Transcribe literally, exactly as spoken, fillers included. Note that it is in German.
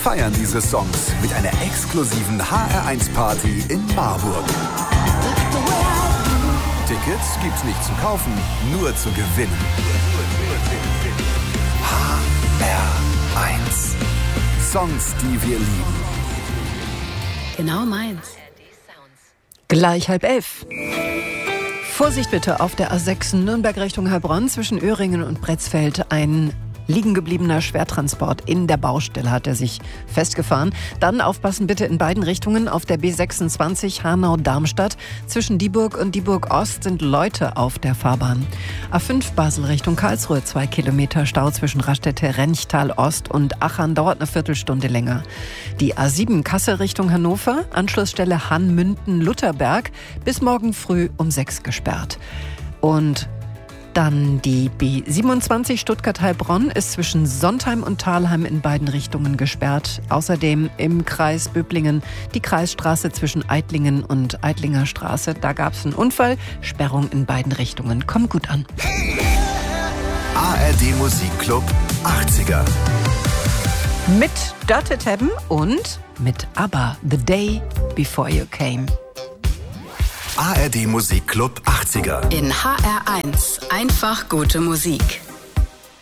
feiern diese Songs mit einer exklusiven H R eins Party in Marburg. Tickets gibt's nicht zu kaufen, nur zu gewinnen. H R eins. Songs, die wir lieben. Genau meins. Gleich halb elf. Vorsicht bitte auf der A sechs Nürnberg Richtung Heilbronn zwischen Öhringen und Pretzfeld. Ein liegen gebliebener Schwertransport in der Baustelle hat er sich festgefahren. Dann aufpassen bitte in beiden Richtungen auf der B sechsundzwanzig Hanau-Darmstadt. Zwischen Dieburg und Dieburg-Ost sind Leute auf der Fahrbahn. A fünf Basel Richtung Karlsruhe, zwei Kilometer Stau zwischen Raststätte, Renchtal-Ost und Achern, dauert eine Viertelstunde länger. Die A sieben Kassel Richtung Hannover, Anschlussstelle Hannmünden-Lutherberg, bis morgen früh um sechs gesperrt. Und dann die B siebenundzwanzig Stuttgart-Heilbronn ist zwischen Sontheim und Thalheim in beiden Richtungen gesperrt. Außerdem im Kreis Böblingen die Kreisstraße zwischen Eitlingen und Eitlinger Straße. Da gab es einen Unfall. Sperrung in beiden Richtungen. Kommt gut an. A R D Musikclub achtziger. Mit Dirty Tabben und mit ABBA, The Day Before You Came. A R D Musikclub achtziger. In H R eins einfach gute Musik.